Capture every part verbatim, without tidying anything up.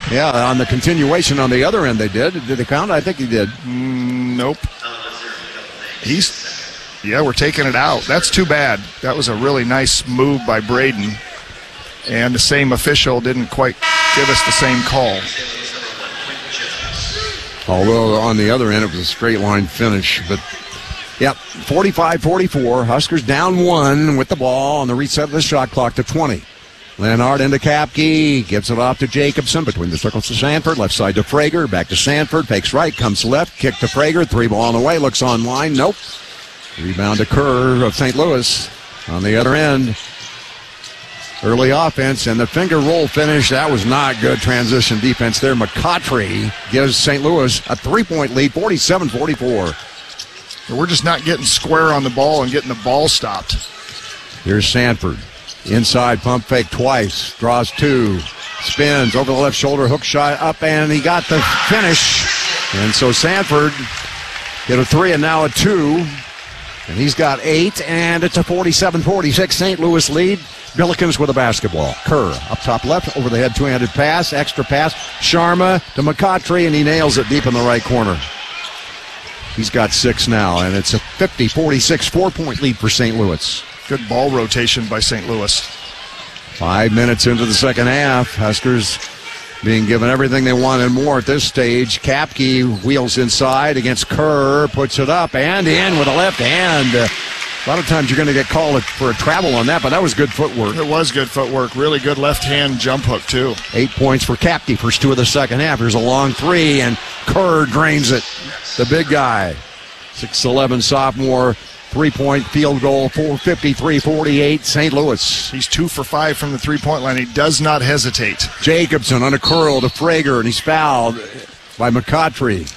Yeah, on the continuation on the other end they did. Did they count? I think he did. Mm, nope. He's, yeah, we're taking it out. That's too bad. That was a really nice move by Braden. And the same official didn't quite give us the same call. Although on the other end it was a straight line finish. But, yep, forty-five forty-four. Huskers down one with the ball on the reset of the shot clock to twenty. Leonard into Kapke, gives it off to Jacobson, between the circles to Sanford, left side to Frager, back to Sanford, fakes right, comes left, kick to Frager, three ball on the way, looks online, nope. Rebound to Kerr of Saint Louis on the other end. Early offense and the finger roll finish, that was not good transition defense there. McCautry gives Saint Louis a three-point lead, forty-seven forty-four. We're just not getting square on the ball and getting the ball stopped. Here's Sanford. Inside pump fake twice, draws two, spins over the left shoulder, hook shot up, and he got the finish. And so Sanford hit a three and now a two, and he's got eight, and it's a forty-seven forty-six Saint Louis lead. Billikens with a basketball. Kerr up top left, over the head two-handed pass, extra pass, Sharma to McCautry, and he nails it deep in the right corner. He's got six now, and it's a fifty forty-six four-point lead for Saint Louis. Good ball rotation by Saint Louis. Five minutes into the second half. Huskers being given everything they want and more at this stage. Kapke wheels inside against Kerr, puts it up and in with a left hand. Uh, a lot of times you're going to get called for a travel on that, but that was good footwork. It was good footwork. Really good left-hand jump hook, too. Eight points for Kapke, first two of the second half. Here's a long three, and Kerr drains it. The big guy, six eleven sophomore. Three-point field goal, four fifty-three forty-eight, Saint Louis. He's two for five from the three-point line. He does not hesitate. Jacobson on a curl to Frager, and he's fouled by McCautry.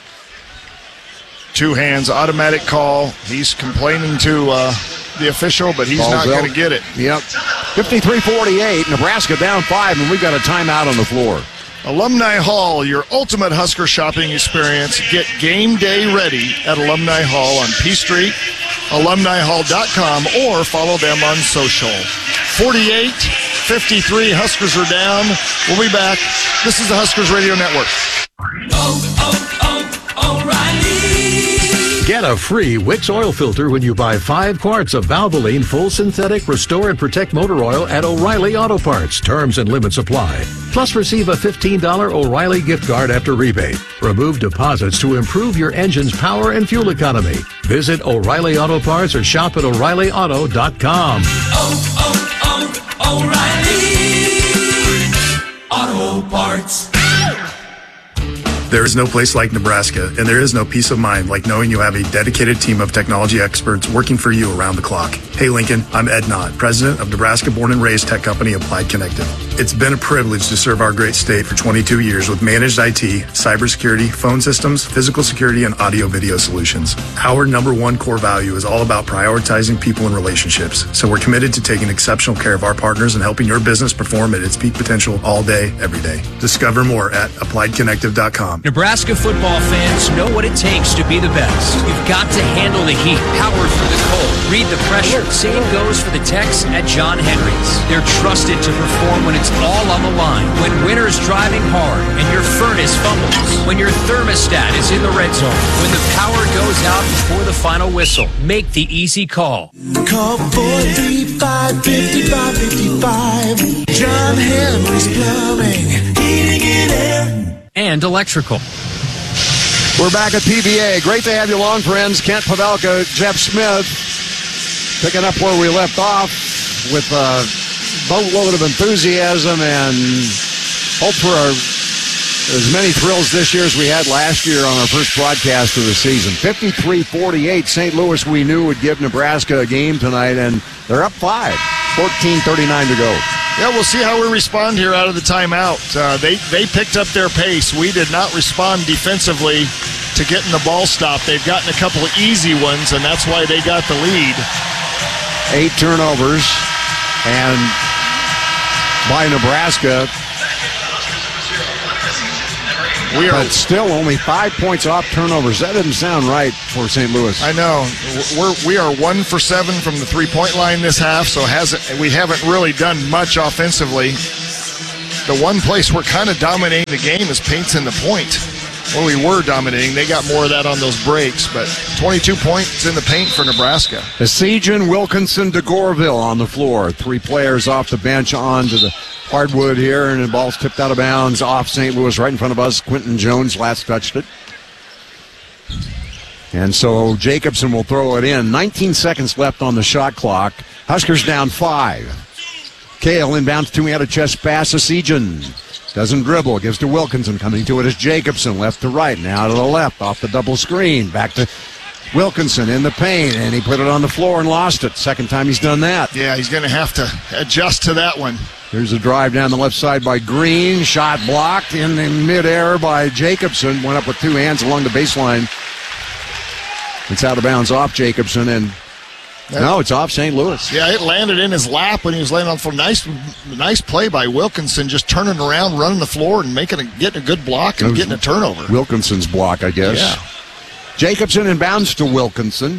Two hands, automatic call. He's complaining to uh, the official, but he's Ball's not going to get it. Yep. fifty-three forty-eight, Nebraska down five, and we've got a timeout on the floor. Alumni Hall, your ultimate Husker shopping experience. Get game day ready at Alumni Hall on P Street, alumni hall dot com, or follow them on social. forty-eight fifty-three, Huskers are down. We'll be back. This is the Huskers Radio Network. Oh, oh, oh, O'Reilly. Get a free Wix oil filter when you buy five quarts of Valvoline Full Synthetic Restore and Protect Motor Oil at O'Reilly Auto Parts. Terms and limits apply. Plus, receive a fifteen dollars O'Reilly gift card after rebate. Remove deposits to improve your engine's power and fuel economy. Visit O'Reilly Auto Parts or shop at o'reilly auto dot com. Oh, oh, oh, O'Reilly Auto Parts. There is no place like Nebraska, and there is no peace of mind like knowing you have a dedicated team of technology experts working for you around the clock. Hey Lincoln, I'm Ed Knott, president of Nebraska born and raised tech company Applied Connective. It's been a privilege to serve our great state for twenty-two years with managed I T, cybersecurity, phone systems, physical security, and audio video solutions. Our number one core value is all about prioritizing people and relationships, so we're committed to taking exceptional care of our partners and helping your business perform at its peak potential all day, every day. Discover more at applied connective dot com. Nebraska football fans know what it takes to be the best. You've got to handle the heat, power through the cold, read the pressure. Same goes for the techs at John Henry's. They're trusted to perform when it's all on the line, when winter's driving hard and your furnace fumbles, when your thermostat is in the red zone, when the power goes out before the final whistle. Make the easy call. Call four three five, five five five five. John Henry's Plumbing, heating and air. And electrical. We're back at P B A. Great to have you along, friends. Kent Pavelka, Jeff Smith, picking up where we left off with a boatload of enthusiasm and hope for our, as many thrills this year as we had last year on our first broadcast of the season. fifty-three forty-eight, Saint Louis we knew would give Nebraska a game tonight, and they're up five. fourteen thirty-nine to go. Yeah, we'll see how we respond here out of the timeout. Uh, they, they picked up their pace. We did not respond defensively to getting the ball stopped. They've gotten a couple of easy ones, and that's why they got the lead. Eight turnovers, and by Nebraska, we are but still only five points off turnovers. That doesn't sound right for Saint Louis. I know. We're we are one for seven from the three-point line this half, so hasn't we haven't really done much offensively. the one place we're kind of dominating the game is paints in the point. Well, we were dominating. They got more of that on those breaks, but twenty-two points in the paint for Nebraska. Essegian, Wilkinson, DeGorville on the floor. Three players off the bench onto the hardwood here, and the ball's tipped out of bounds off Saint Louis right in front of us. Quentin Jones last touched it. And so Jacobson will throw it in. nineteen seconds left on the shot clock. Huskers down five. Kale inbounds to me out of chest pass. Essegian doesn't dribble. Gives to Wilkinson. Coming to it is Jacobson. Left to right. Now to the left. Off the double screen. Back to Wilkinson in the paint. And he put it on the floor and lost it. Second time he's done that. Yeah, he's going to have to adjust to that one. Here's a drive down the left side by Green. Shot blocked in the midair by Jacobson. Went up with two hands along the baseline. It's out of bounds off Jacobson, and that, no, it's off Saint Louis. Yeah, it landed in his lap when he was laying on the floor. Nice, nice play by Wilkinson, just turning around, running the floor, and making a, getting a good block and getting a turnover. Wilkinson's block, I guess. Yeah. Jacobson inbounds to Wilkinson.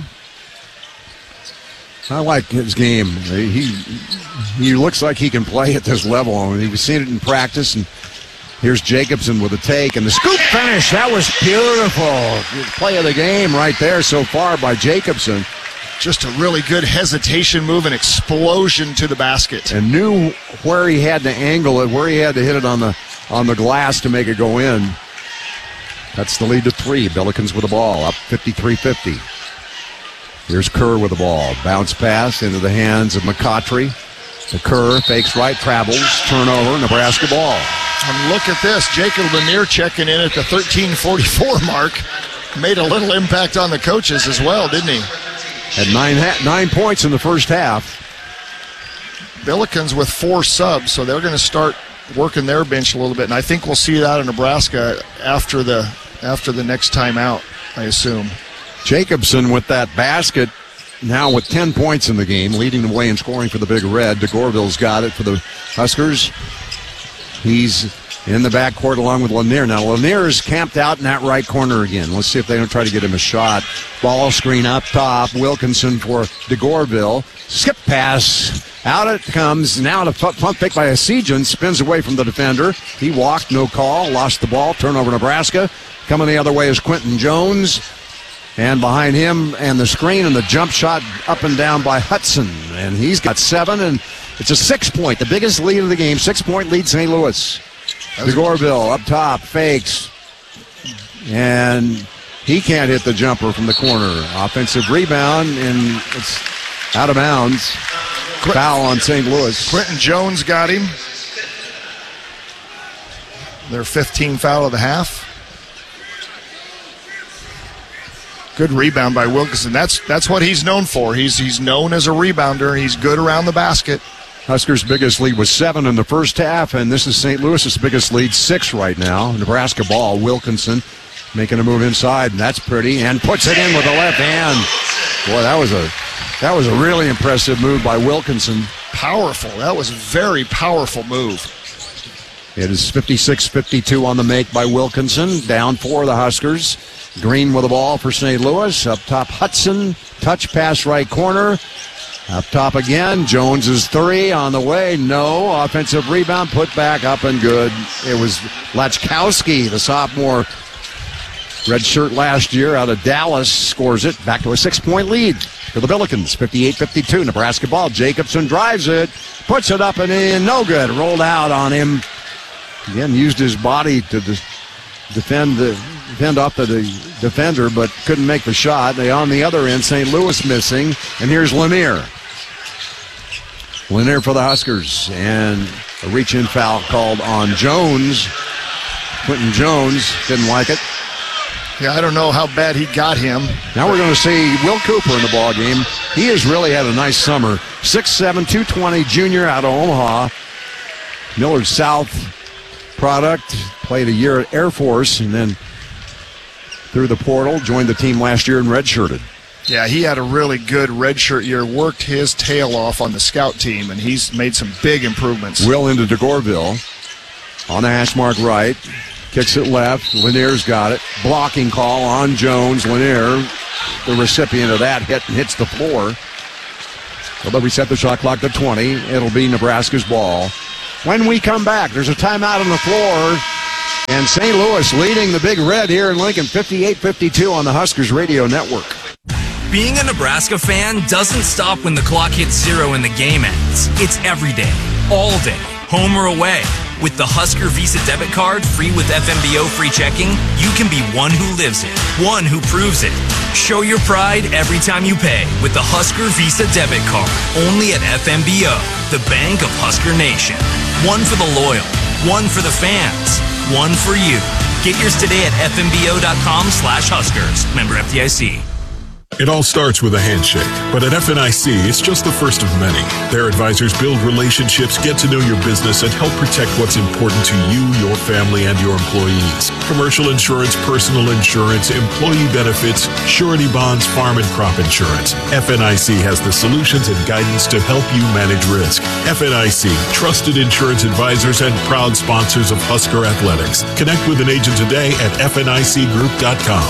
I like his game. He he looks like he can play at this level. I mean, we've seen it in practice, and here's Jacobson with a take, and the scoop finish. That was beautiful. Play of the game right there so far by Jacobson. Just a really good hesitation move and explosion to the basket. And knew where he had to angle it, where he had to hit it on the on the glass to make it go in. That's the lead to three. Billikens with the ball, up fifty-three fifty. Here's Kerr with the ball. Bounce pass into the hands of McCautry. The Kerr fakes right, travels, turnover, Nebraska ball. And look at this. Jacob Lanier checking in at the thirteen forty-four mark. Made a little impact on the coaches as well, didn't he? Had nine ha- nine points in the first half. Billikens with four subs, so they're going to start working their bench a little bit. And I think we'll see that in Nebraska after the after the next time out, I assume. Jacobson with that basket. Now with ten points in the game, leading the way in scoring for the Big Red. DeGorville's got it for the Huskers. He's in the backcourt along with Lanier. Now Lanier is camped out in that right corner again. Let's see if they don't try to get him a shot. Ball screen up top. Wilkinson for DeGorville. Skip pass. Out it comes. Now the pump fake by Essegian. Spins away from the defender. He walked, no call. Lost the ball. Turnover Nebraska. Coming the other way is Quentin Jones. And behind him and the screen and the jump shot up and down by Hudson. And he's got seven, and it's a six-point, the biggest lead of the game. Six-point lead, Saint Louis. DeGorville up top, fakes. And he can't hit the jumper from the corner. Offensive rebound, and it's out of bounds. Foul on Saint Louis. Quentin Jones got him. Their fifteenth foul of the half. Good rebound by Wilkinson. That's that's what he's known for. He's he's known as a rebounder. He's good around the basket. Huskers' biggest lead was seven in the first half, and this is Saint Louis's biggest lead, six right now. Nebraska ball. Wilkinson making a move inside, and that's pretty, and puts it in with the left hand. Boy, that was a that was a really impressive move by Wilkinson. Powerful. That was a very powerful move. It is fifty-six fifty-two on the make by Wilkinson. Down for the Huskers. Green with the ball for Saint Louis. Up top, Hudson. Touch pass right corner. Up top again. Jones is three on the way. No. Offensive rebound. Put back up and good. It was Lachkowski, the sophomore. Red shirt last year out of Dallas. Scores it. Back to a six-point lead for the Billikens. fifty-eight fifty-two. Nebraska ball. Jacobson drives it. Puts it up and in. No good. Rolled out on him. Again, used his body to de- defend the defend off the, the defender, but couldn't make the shot. They on the other end, Saint Louis missing, and here's Lanier. Lanier for the Huskers, and a reach-in foul called on Jones. Quentin Jones didn't like it. Yeah, I don't know how bad he got him. Now we're going to see Will Cooper in the ball game. He has really had a nice summer. six seven, two twenty, junior out of Omaha. Millard South product, played a year at Air Force, and then through the portal, joined the team last year and redshirted. Yeah, he had a really good redshirt year, worked his tail off on the scout team, and he's made some big improvements. Will into DeGorville. On the hash mark right. Kicks it left. Lanier's got it. Blocking call on Jones. Lanier, the recipient of that hit, hits the floor. Although we set the shot clock to twenty, it'll be Nebraska's ball. when we come back. There's a timeout on the floor. And Saint Louis leading the Big Red here in Lincoln, fifty-eight fifty-two on the Huskers Radio Network. Being a Nebraska fan doesn't stop when the clock hits zero and the game ends. It's every day, all day, home or away. With the Husker Visa debit card, free with F M B O free checking, you can be one who lives it, one who proves it. Show your pride every time you pay with the Husker Visa debit card, only at F M B O, the bank of Husker Nation. One for the loyal, one for the fans, one for you. Get yours today at F M B O dot com slash Huskers. Member F D I C. It all starts with a handshake, but at F N I C, it's just the first of many. Their advisors build relationships, get to know your business, and help protect what's important to you, your family, and your employees. Commercial insurance, personal insurance, employee benefits, surety bonds, farm and crop insurance. F N I C has the solutions and guidance to help you manage risk. F N I C, trusted insurance advisors and proud sponsors of Husker Athletics. Connect with an agent today at F N I C group dot com.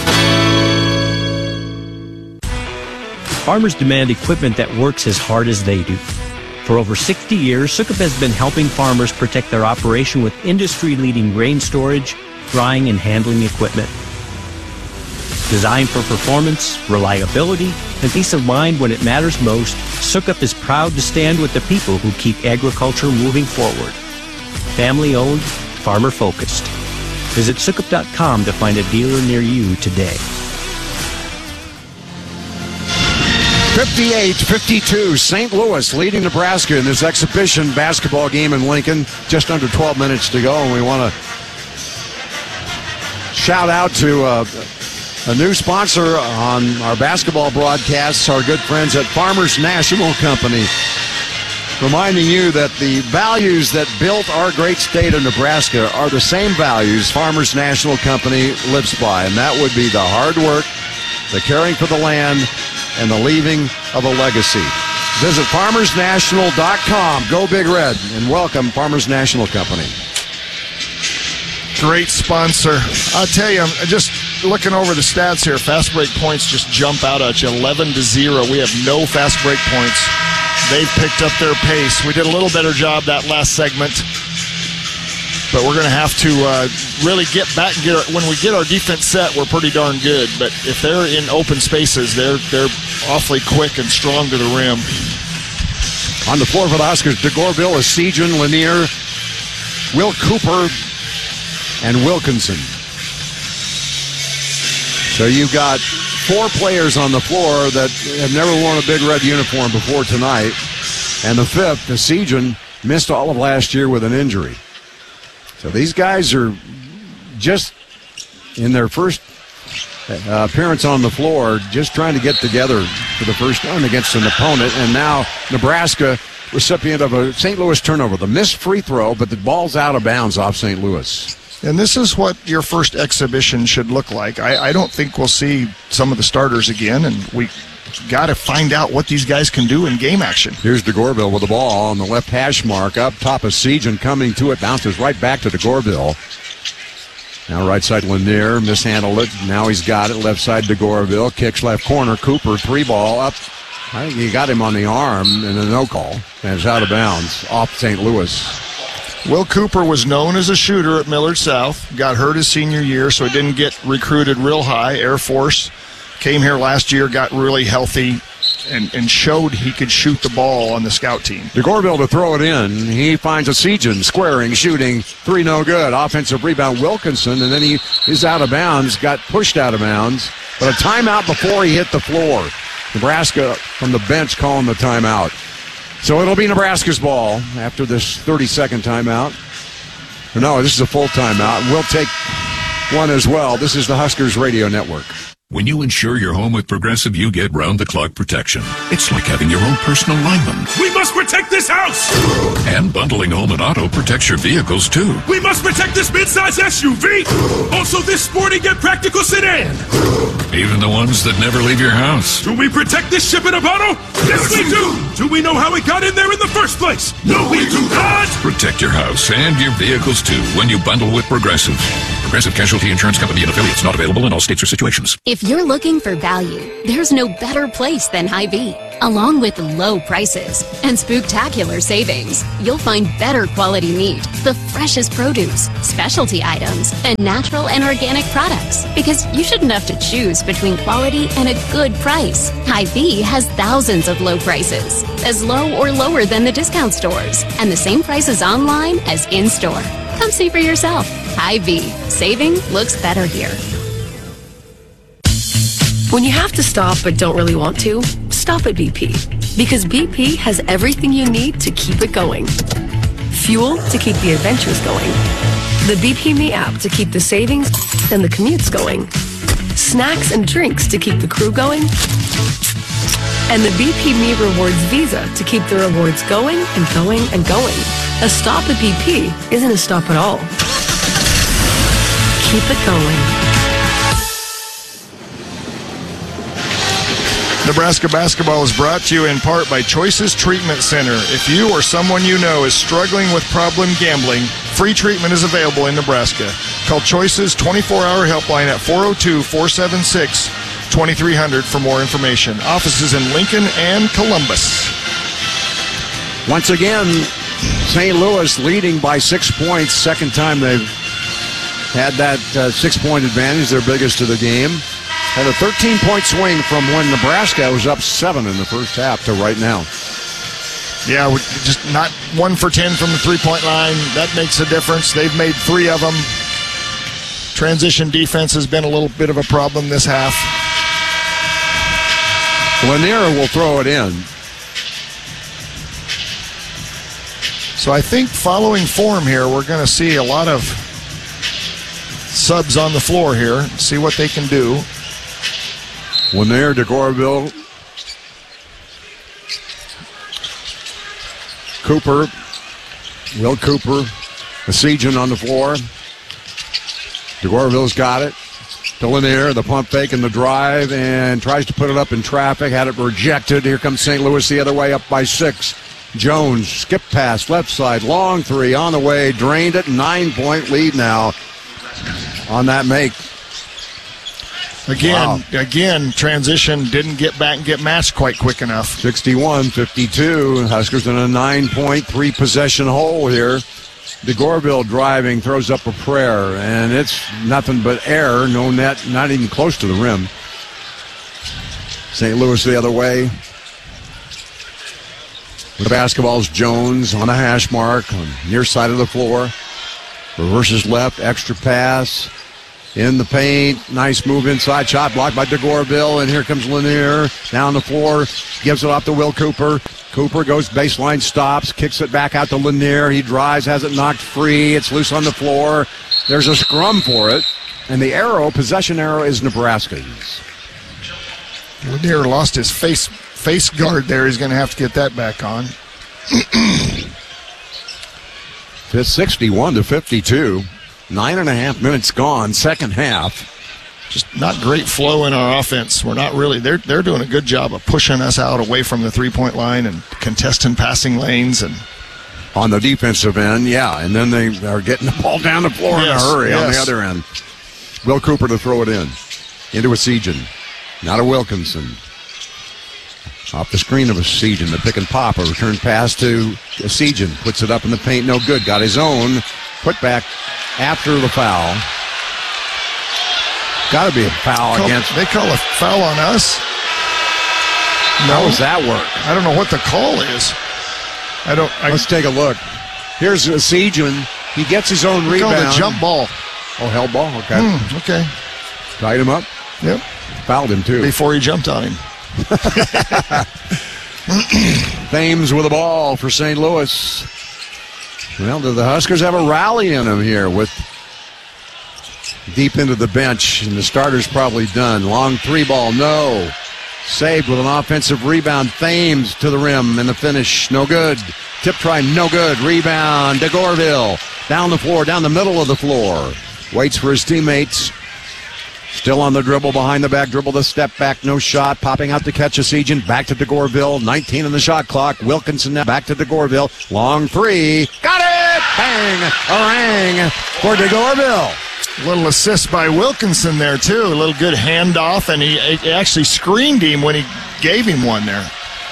Farmers demand equipment that works as hard as they do. For over sixty years, Sukup has been helping farmers protect their operation with industry-leading grain storage, drying, and handling equipment. Designed for performance, reliability, and peace of mind when it matters most, Sukup is proud to stand with the people who keep agriculture moving forward. Family-owned, farmer-focused. Visit Sukup dot com to find a dealer near you today. fifty-eight fifty-two, Saint Louis leading Nebraska in this exhibition basketball game in Lincoln. Just under twelve minutes to go, and we want to shout out to uh, a new sponsor on our basketball broadcasts, our good friends at Farmers National Company, reminding you that the values that built our great state of Nebraska are the same values Farmers National Company lives by, and that would be the hard work, the caring for the land, and the leaving of a legacy. Visit farmers national dot com. Go Big Red, and welcome Farmers National Company. Great sponsor. I'll tell you, I'm just looking over the stats here. Fast break points just jump out at you, eleven to zero. We have no fast break points. They've picked up their pace. We did a little better job that last segment, but we're going to have to uh, really get back and get our, when we get our defense set, we're pretty darn good. But if they're in open spaces, they're they're awfully quick and strong to the rim. On the floor for the Huskers, DeGorville, Essegian, Lanier, Will Cooper, and Wilkinson. So you've got four players on the floor that have never worn a Big Red uniform before tonight. And the fifth, Essegian, missed all of last year with an injury. So these guys are just in their first uh, appearance on the floor, just trying to get together for the first time against an opponent. And now Nebraska, recipient of a Saint Louis turnover. The missed free throw, but the ball's out of bounds off Saint Louis. And this is what your first exhibition should look like. I, I don't think we'll see some of the starters again, and we got to find out what these guys can do in game action. Here's DeGorville with the ball on the left hash mark. Up top of Essegian, coming to it, bounces right back to DeGorville. Now right side Lanier, mishandled it. Now he's got it. Left side DeGorville, kicks left corner. Cooper, three ball up. I think he got him on the arm in a no call, and it's out of bounds off Saint Louis. Will Cooper was known as a shooter at Millard South. Got hurt his senior year, so he didn't get recruited real high. Air Force. Came here last year, got really healthy, and, and showed he could shoot the ball on the scout team. DeGorville to throw it in. He finds Essegian squaring, shooting, three no good. Offensive rebound, Wilkinson, and then he is out of bounds, got pushed out of bounds, but a timeout before he hit the floor. Nebraska from the bench calling the timeout. So it'll be Nebraska's ball after this thirty-second timeout. No, this is a full timeout. We'll take one as well. This is the Huskers Radio Network. When you insure your home with Progressive, you get round-the-clock protection. It's like having your own personal lineman. We must protect this house! And bundling home and auto protects your vehicles, too. We must protect this midsize S U V! Also this sporty yet practical sedan! Even the ones that never leave your house. Do we protect this ship in a bottle? Yes, we do! Do we know how it got in there in the first place? No, we do not! Protect your house and your vehicles, too, when you bundle with Progressive. Progressive Casualty Insurance Company and affiliates, not available in all states or situations. If you're looking for value, there's no better place than Hy-Vee. Along with low prices and spooktacular savings, you'll find better quality meat, the freshest produce, specialty items, and natural and organic products. Because you shouldn't have to choose between quality and a good price. Hy-Vee has thousands of low prices, as low or lower than the discount stores, and the same prices online as in-store. Come see for yourself. Hy-Vee. Saving looks better here. When you have to stop but don't really want to, stop at B P. Because B P has everything you need to keep it going. Fuel to keep the adventures going. The B P Me app to keep the savings and the commutes going. Snacks and drinks to keep the crew going. And the B P Me Rewards Visa to keep the rewards going and going and going. A stop at B P isn't a stop at all. Keep it going. Nebraska basketball is brought to you in part by Choices Treatment Center. If you or someone you know is struggling with problem gambling, free treatment is available in Nebraska. Call Choices twenty-four hour helpline at four oh two, four seven six, two three zero zero for more information. Offices in Lincoln and Columbus. Once again, Saint Louis leading by six points. Second time they've had that uh, six-point advantage, their biggest of the game. Had a thirteen-point swing from when Nebraska was up seven in the first half to right now. Yeah, we just not one for ten from the three-point line. That makes a difference. They've made three of them. Transition defense has been a little bit of a problem this half. Lanier will throw it in. So I think following form here, we're going to see a lot of subs on the floor here. See what they can do. Lanier, DeGorville, Cooper, Will Cooper, Esijan on the floor. DeGorville's got it. To Lanier, the pump fake and the drive, and tries to put it up in traffic. Had it rejected. Here comes Saint Louis the other way, up by six. Jones, skip pass, left side, long three, on the way, drained it. Nine-point lead now on that make. Again, Wow. again, transition didn't get back and get matched quite quick enough. sixty-one fifty-two. Huskers in a nine-point, three-possession hole here. DeGorville driving, throws up a prayer, and it's nothing but air. No net, not even close to the rim. Saint Louis the other way. The basketball's Jones on a hash mark on near side of the floor. Reverses left, extra pass. In the paint, nice move inside, shot blocked by DeGorville, and here comes Lanier down the floor, gives it off to Will Cooper. Cooper goes baseline, stops, kicks it back out to Lanier. He drives, has it knocked free. It's loose on the floor. There's a scrum for it, and the arrow, possession arrow, is Nebraska's. Lanier lost his face face guard there. He's going to have to get that back on. It's sixty-one to fifty-two. Nine and a half minutes gone, second half. Just not great flow in our offense. We're not really, they're they're doing a good job of pushing us out away from the three-point line and contesting passing lanes. And on the defensive end, yeah, and then they are getting the ball down the floor yes, in a hurry yes. on the other end. Will Cooper to throw it in. Into Esijan. Now to Wilkinson. Off the screen of Esijan, the pick and pop. A return pass to Esijan. Puts it up in the paint, no good. Got his own. Put back after the foul. Got to be a foul call, against. They call a foul on us. No. How does that work? I don't know what the call is. I don't. I, Let's take a look. Here's Esijan. He gets his own rebound. Called a jump ball. Oh, hell ball. Okay. Mm, okay. Tied him up. Yep. Fouled him too before he jumped on him. Thames with the ball for Saint Louis. Well, do the Huskers have a rally in them here with deep into the bench, and the starter's probably done. Long three ball, no. Saved with an offensive rebound. Thames to the rim, and the finish, no good. Tip try, no good. Rebound, DeGorville. Down the floor, down the middle of the floor. Waits for his teammates. Still on the dribble, behind the back dribble, the step back, no shot. Popping out to catch Esijan. Back to DeGorville. nineteen on the shot clock. Wilkinson now back to DeGorville. Long three. Got it! Bang! A rang for DeGorville. Little assist by Wilkinson there, too. A little good handoff, and he, he actually screened him when he gave him one there.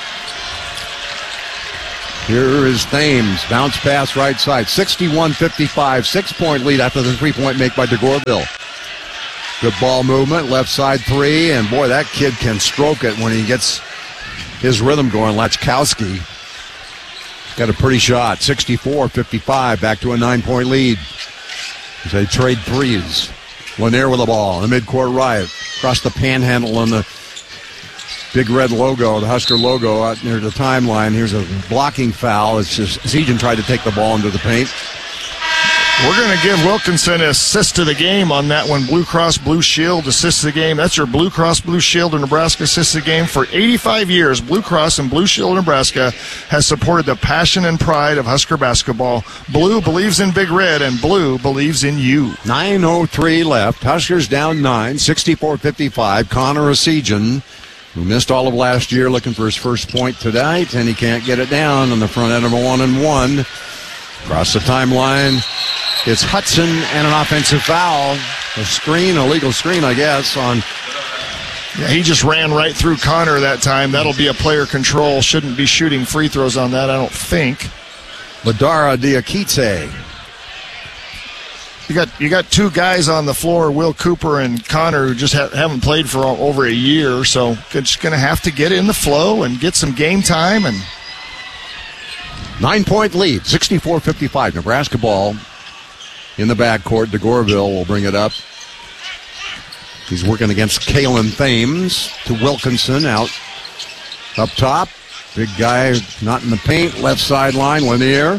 Here is Thames. Bounce pass right side. sixty-one fifty-five. Six-point lead after the three-point make by DeGorville. Good ball movement. Left side three. And, boy, that kid can stroke it when he gets his rhythm going. Lachkowski got a pretty shot. sixty-four fifty-five. Back to a nine-point lead. As they trade threes. Lanier with the ball. The midcourt right. Across the panhandle on the big red logo, the Husker logo out near the timeline. Here's a blocking foul. It's just Sejan tried to take the ball into the paint. We're going to give Wilkinson an assist to the game on that one. Blue Cross Blue Shield assist to the game. That's your Blue Cross Blue Shield of Nebraska assist to the game. For eighty-five years, Blue Cross and Blue Shield of Nebraska has supported the passion and pride of Husker basketball. Blue believes in Big Red, and Blue believes in you. nine oh three left. Huskers down nine, sixty-four fifty-five. Connor Sejan, who missed all of last year, looking for his first point tonight, and he can't get it down on the front end of a one and one. Across the timeline, it's Hudson and an offensive foul. A screen, a legal screen, I guess, on. Yeah, he just ran right through Connor that time. That'll be a player control. Shouldn't be shooting free throws on that, I don't think. Ladara Diakite. You got you got two guys on the floor, Will Cooper and Connor, who just ha- haven't played for over a year, so just going to have to get in the flow and get some game time. And nine-point lead, sixty-four fifty-five. Nebraska ball in the backcourt. DeGorville will bring it up. He's working against Kalen Thames to Wilkinson out up top. Big guy not in the paint. Left sideline, Lanier.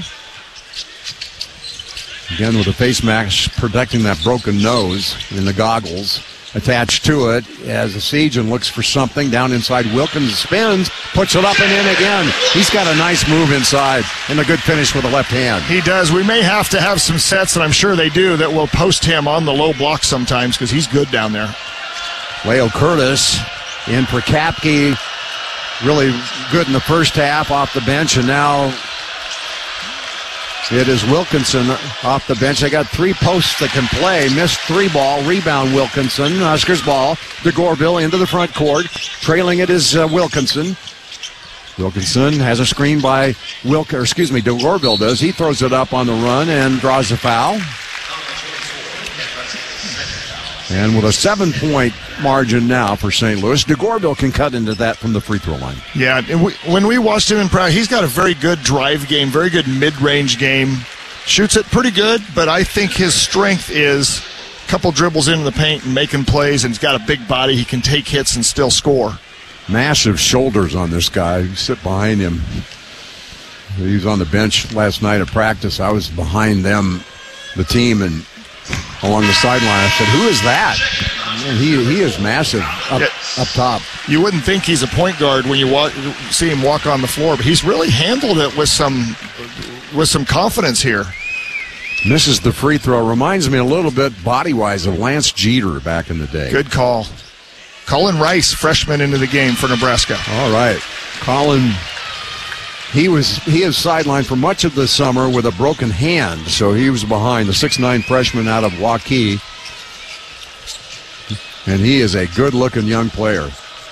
Again with a face mask protecting that broken nose in the goggles. Attached to it as Sejan looks for something down inside. Wilkins spins, puts it up and in again. He's got a nice move inside and a good finish with the left hand. He does. We may have to have some sets, and I'm sure they do, that will post him on the low block sometimes because he's good down there. Leo Curtis in for Kapke. Really good in the first half off the bench, and now it is Wilkinson off the bench. They got three posts that can play. Missed three ball. Rebound Wilkinson. Huskers ball. DeGorville into the front court. Trailing it is uh, Wilkinson. Wilkinson has a screen by Wilk, or excuse me, DeGorville does. He throws it up on the run and draws a foul. And with a seven-point margin now for Saint Louis, DeGorville can cut into that from the free throw line. Yeah, and we, when we watched him in practice, he's got a very good drive game, very good mid-range game. Shoots it pretty good, but I think his strength is a couple dribbles into the paint and making plays, and he's got a big body. He can take hits and still score. Massive shoulders on this guy. You sit behind him. He was on the bench last night at practice. I was behind them, the team, and along the sideline. I said, who is that? Man, he he is massive up, yeah. up top. You wouldn't think he's a point guard when you walk, see him walk on the floor, but he's really handled it with some with some confidence here. Misses the free throw. Reminds me a little bit body-wise of Lance Jeter back in the day. Good call. Colin Rice, freshman into the game for Nebraska. All right. Colin, he was he is sidelined for much of the summer with a broken hand, so he was behind the six nine freshman out of Waukee. And he is a good-looking young player.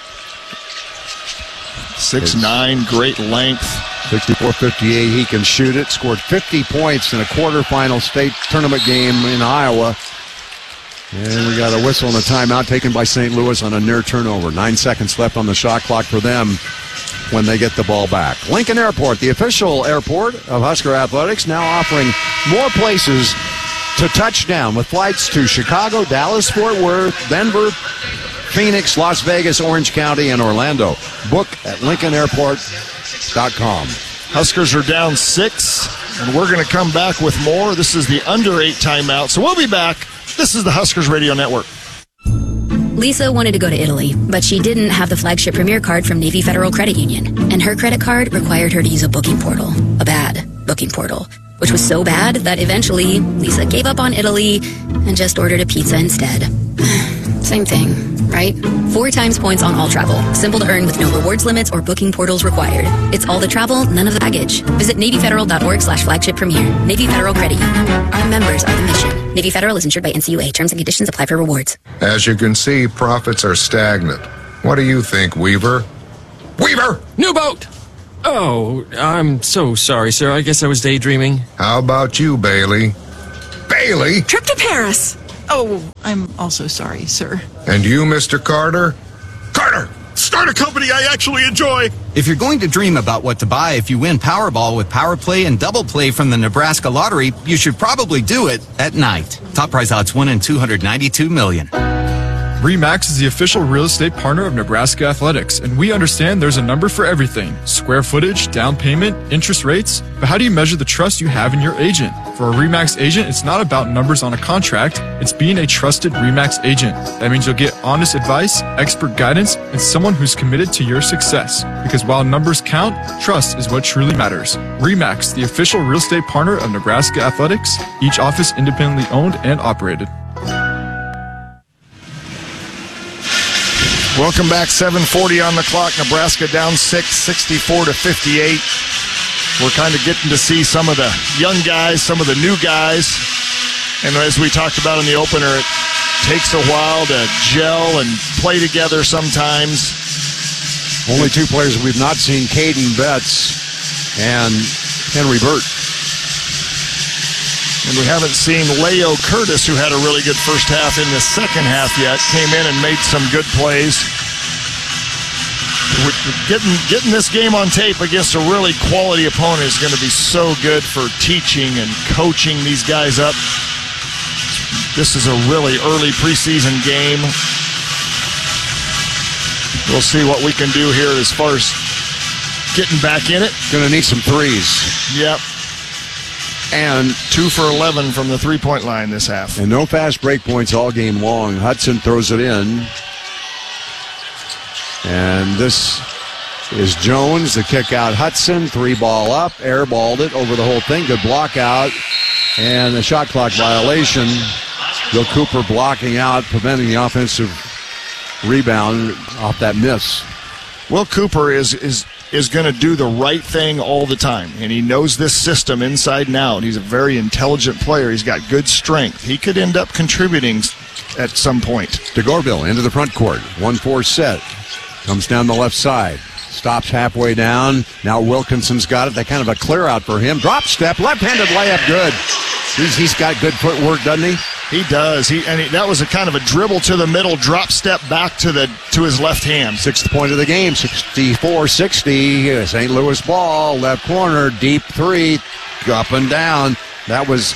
six nine, great length. sixty-four fifty-eight, he can shoot it. Scored fifty points in a quarterfinal state tournament game in Iowa. And we got a whistle and a timeout taken by Saint Louis on a near turnover. Nine seconds left on the shot clock for them when they get the ball back. Lincoln Airport, the official airport of Husker Athletics, now offering more places to touchdown with flights to Chicago, Dallas, Fort Worth, Denver, Phoenix, Las Vegas, Orange County, and Orlando. Book at lincoln airport dot com. Huskers are down six, and we're going to come back with more. This is the under eight timeout, so we'll be back. This is the Huskers Radio Network. Lisa wanted to go to Italy, but she didn't have the flagship Premier card from Navy Federal Credit Union, and her credit card required her to use a booking portal, a bad booking portal, which was so bad that eventually Lisa gave up on Italy and just ordered a pizza instead. Same thing, right? Four times points on all travel. Simple to earn with no rewards limits or booking portals required. It's all the travel, none of the baggage. Visit NavyFederal.org slash flagship premier. Navy Federal Credit Union. Our members are the mission. Navy Federal is insured by N C U A. Terms and conditions apply for rewards. As you can see, profits are stagnant. What do you think, Weaver? Weaver! New boat! Oh, I'm so sorry, sir. I guess I was daydreaming. How about you, Bailey? Bailey? Trip to Paris. Oh, I'm also sorry, sir. And you, Mister Carter? Carter! Start a company I actually enjoy! If you're going to dream about what to buy if you win Powerball with Power Play and Double Play from the Nebraska Lottery, you should probably do it at night. Top prize odds one in two hundred ninety-two million. RE/MAX is the official real estate partner of Nebraska Athletics, and we understand there's a number for everything. Square footage, down payment, interest rates. But how do you measure the trust you have in your agent? For a RE/MAX agent, it's not about numbers on a contract. It's being a trusted RE/MAX agent. That means you'll get honest advice, expert guidance, and someone who's committed to your success. Because while numbers count, trust is what truly matters. RE/MAX, the official real estate partner of Nebraska Athletics, each office independently owned and operated. Welcome back, seven forty on the clock. Nebraska down six, sixty-four to fifty-eight. We're kind of getting to see some of the young guys, some of the new guys. And as we talked about in the opener, it takes a while to gel and play together sometimes. Only two players we've not seen, Caden Betts and Henry Burt. And we haven't seen Leo Curtis, who had a really good first half in the second half yet. Came in and made some good plays. We're getting, getting this game on tape against a really quality opponent is going to be so good for teaching and coaching these guys up. This is a really early preseason game. We'll see what we can do here as far as getting back in it. Going to need some threes. Yep. And two for eleven from the three-point line this half. And no fast break points all game long. Hudson throws it in. And this is Jones, the kick out. Hudson, three ball up, airballed it over the whole thing. Good block out. And the shot clock violation. Will Cooper blocking out, preventing the offensive rebound off that miss. Will Cooper is is is going to do the right thing all the time, and he knows this system inside and out. He's a very intelligent player. He's got good strength. He could end up contributing at some point. DeGorville into the front court. one four set. Comes down the left side. Stops halfway down. Now Wilkinson's got it. That kind of a clear out for him. Drop step. Left-handed layup. Good. He's, he's got good footwork, doesn't he? He does. He and he, that was a kind of a dribble to the middle, drop step back to the to his left hand. Sixth point of the game, sixty-four sixty. Saint Louis ball, left corner, deep three, up and down. That was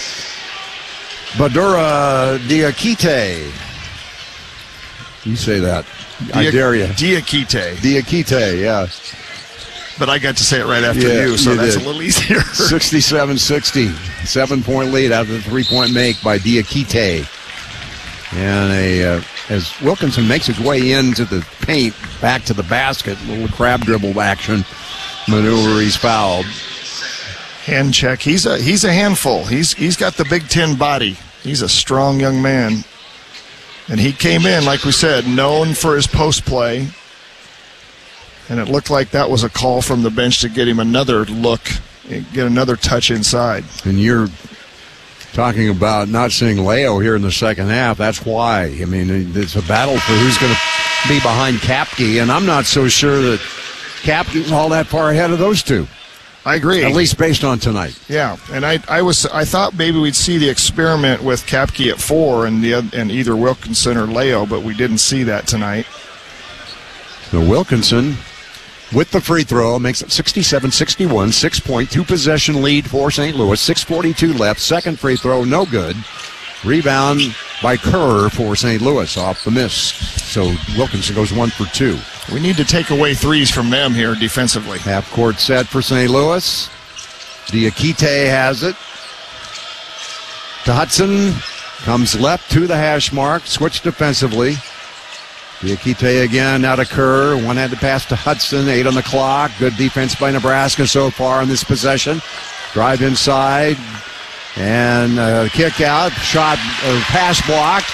Badura Diakite. You say that. I Dia- dare you. Diakite. Diakite, yeah. But I got to say it right after yeah, you, so you that's did. a little easier. sixty-seven sixty. Seven-point lead out of the three-point make by Diakite. And a uh, as Wilkinson makes his way into the paint, back to the basket, little crab dribble action maneuver, he's fouled. Hand check. He's a he's a handful. He's he's got the Big Ten body. He's a strong young man. And he came in, like we said, known for his post play. And it looked like that was a call from the bench to get him another look, get another touch inside. And you're talking about not seeing Leo here in the second half. That's why. I mean, it's a battle for who's going to be behind Kapke, and I'm not so sure that Kapke's all that far ahead of those two. I agree. At least based on tonight. Yeah, and I, I was, I thought maybe we'd see the experiment with Kapke at four and the and either Wilkinson or Leo, but we didn't see that tonight. So Wilkinson, with the free throw, makes it sixty-seven sixty-one, six-point, two-possession lead for Saint Louis. six forty-two left. Second free throw, no good. Rebound by Kerr for Saint Louis off the miss. So Wilkinson goes one for two. We need to take away threes from them here defensively. Half court set for Saint Louis. Diakite has it. To Hudson. Comes left to the hash mark. Switch defensively. Diakite again, now to Kerr. One-handed pass to Hudson. Eight on the clock. Good defense by Nebraska so far in this possession. Drive inside. And uh, kick out. Shot or pass blocked.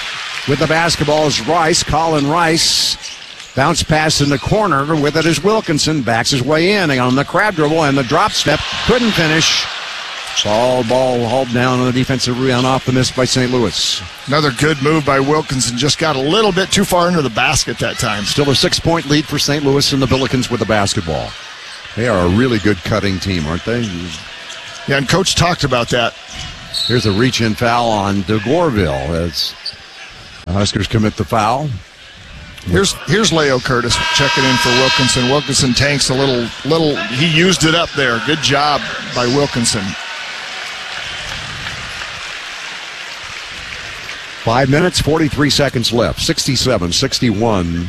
with the basketball is Rice. Colin Rice. Bounce pass in the corner. With it is Wilkinson. Backs his way in on the crab dribble and the drop step. Couldn't finish. Ball, ball hauled down on the defensive rebound off the miss by Saint Louis. Another good move by Wilkinson. Just got a little bit too far into the basket that time. Still a six-point lead for Saint Louis and the Billikens with the basketball. They are a really good cutting team, aren't they? Yeah, and Coach talked about that. Here's a reach-in foul on DeGorville as the Huskers commit the foul. Here's here's Leo Curtis checking in for Wilkinson. Wilkinson tanks a little, little. He used it up there. Good job by Wilkinson. Five minutes, forty-three seconds left. sixty-seven sixty-one.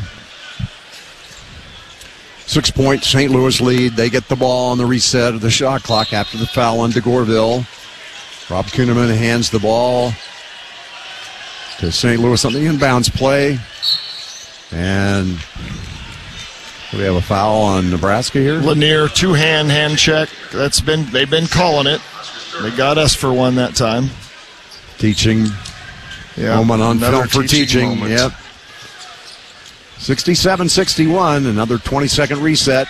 Six-point Saint Louis lead. They get the ball on the reset of the shot clock after the foul on DeGorville. Rob Kuhneman hands the ball to Saint Louis on the inbounds play. And we have a foul on Nebraska here. Lanier, two-hand hand check. That's been they've been calling it. They got us for one that time. Teaching. Yeah, moment on another film for teaching. moment. Yep. sixty-seven sixty-one, another twenty-second reset.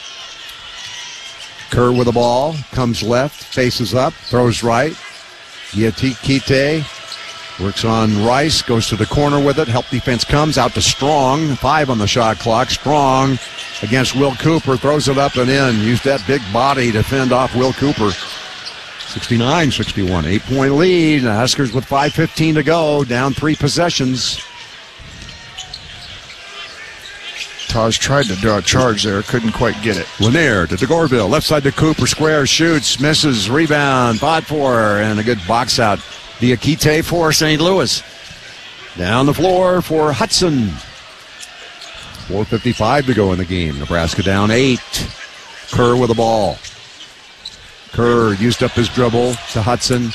Kerr with the ball, comes left, faces up, throws right. Diakite works on Rice, goes to the corner with it. Help defense comes out to Strong. Five on the shot clock. Strong against Will Cooper, throws it up and in. Used that big body to fend off Will Cooper. sixty-nine sixty-one, eight-point lead. The Huskers with five fifteen to go, down three possessions. Taj tried to draw a charge there, couldn't quite get it. Lanier to DeGorville, left side to Cooper, square, shoots, misses, rebound, fought for, and a good box out. Diakite for Saint Louis. Down the floor for Hudson. four fifty-five to go in the game. Nebraska down eight. Kerr with the ball. Kerr used up his dribble to Hudson.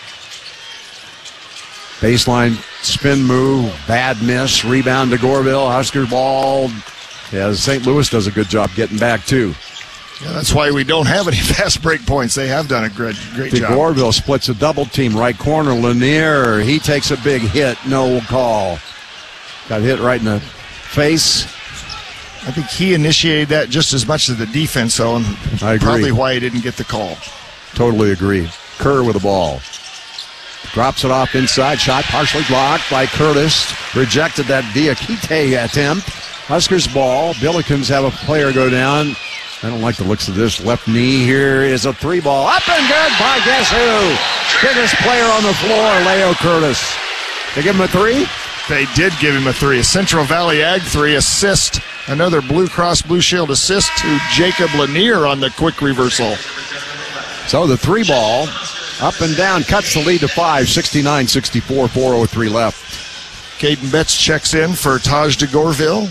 Baseline spin move, bad miss, rebound to Gorville. Husker ball. Yeah, Saint Louis does a good job getting back too. Yeah, that's why we don't have any fast break points. They have done a great, great job. Gorville splits a double team, right corner. Lanier, he takes a big hit, no call. Got hit right in the face. I think he initiated that just as much as the defense, though, and I agree. Probably why he didn't get the call. Totally agree. Kerr with the ball. Drops it off inside. Shot partially blocked by Curtis. Rejected that Diakite attempt. Huskers ball. Billikens have a player go down. I don't like the looks of this. Left knee. Here is a three ball. Up and good by guess who? Biggest player on the floor, Leo Curtis. They give him a three? They did give him a three. A Central Valley Ag three assist. Another Blue Cross Blue Shield assist to Jacob Lanier on the quick reversal. So the three ball, up and down, cuts the lead to five, sixty-nine sixty-four, four oh three left. Caden Betts checks in for Taj DeGorville.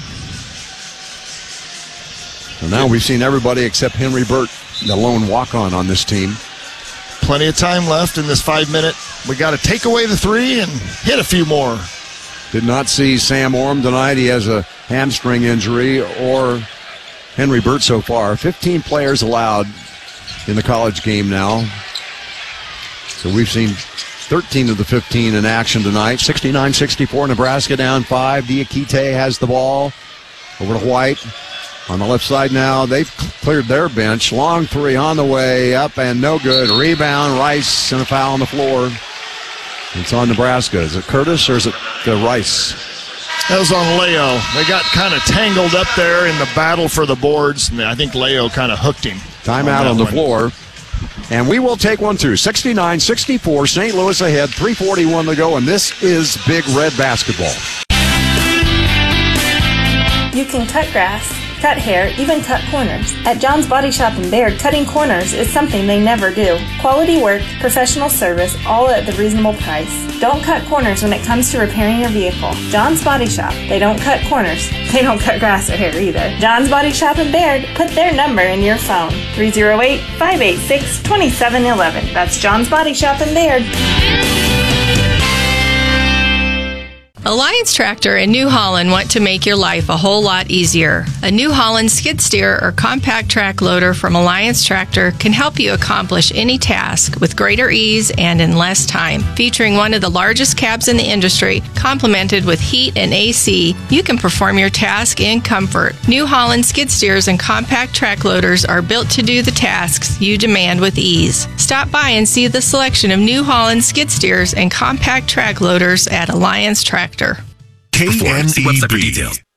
So now we've seen everybody except Henry Burt, the lone walk-on on this team. Plenty of time left in this five minute. We got to take away the three and hit a few more. Did not see Sam Orm tonight. He has a hamstring injury, or Henry Burt so far. fifteen players allowed in the college game now. So we've seen thirteen of the fifteen in action tonight. sixty-nine sixty-four, Nebraska down five. Diakite has the ball over to White. On the left side now, they've cleared their bench. Long three on the way, up and no good. Rebound, Rice, and a foul on the floor. It's on Nebraska. Is it Curtis or is it uh, Rice? That was on Leo. They got kind of tangled up there in the battle for the boards, and I think Leo kind of hooked him. Timeout on, on the one. floor. And we will take one, too. sixty-nine sixty-four, Saint Louis ahead, three forty-one to go, and this is Big Red basketball. You can cut grass, cut hair, even cut corners. At John's Body Shop in Baird, cutting corners is something they never do. Quality work, professional service, all at the reasonable price. Don't cut corners when it comes to repairing your vehicle. John's Body Shop. They don't cut corners. They don't cut grass or hair either. John's Body Shop in Baird. Put their number in your phone. three oh eight, five eight six, two seven one one. That's John's Body Shop in Baird. A Alliance Tractor and New Holland want to make your life a whole lot easier. A New Holland skid steer or compact track loader from Alliance Tractor can help you accomplish any task with greater ease and in less time. Featuring one of the largest cabs in the industry, complemented with heat and A C, you can perform your task in comfort. New Holland skid steers and compact track loaders are built to do the tasks you demand with ease. Stop by and see the selection of New Holland skid steers and compact track loaders at Alliance Tractor. K N E B.